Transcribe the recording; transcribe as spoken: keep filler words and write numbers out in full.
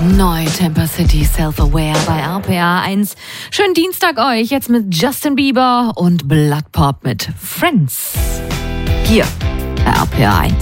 Neu Temper City Self-Aware bei R P R eins. Schönen Dienstag euch, jetzt mit Justin Bieber und Blood Pop mit Friends. Hier bei R P R eins.